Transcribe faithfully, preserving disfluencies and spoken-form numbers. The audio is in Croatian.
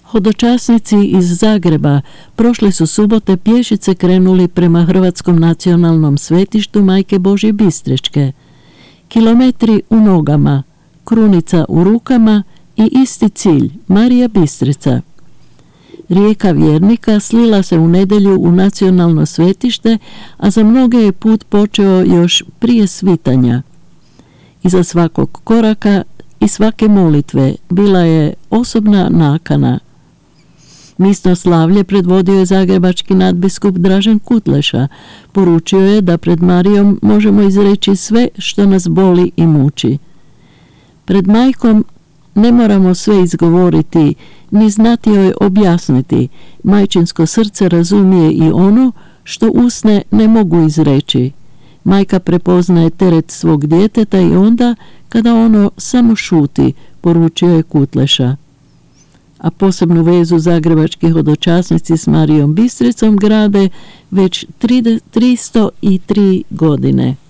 Hodočasnici iz Zagreba prošle su subote pješice krenuli prema Hrvatskom nacionalnom svetištu Majke Božje Bistričke. Kilometri u nogama, krunica u rukama i isti cilj, Marija Bistrica. Rijeka vjernika slila se u nedjelju u nacionalno svetište, a za mnoge je put počeo još prije svitanja. Iza svakog koraka i svake molitve bila je osobna nakana. Misno slavlje predvodio je zagrebački nadbiskup Dražen Kutleša. Poručio je da pred Marijom možemo izreći sve što nas boli i muči. Pred majkom ne moramo sve izgovoriti, ni znati joj objasniti. Majčinsko srce razumije i ono što usne ne mogu izreći. Majka prepoznaje teret svog djeteta i onda kada ono samo šuti, poručio je Kutleša. A posebnu vezu zagrebački hodočasnici s Marijom Bistricom grade već tristo tri godine.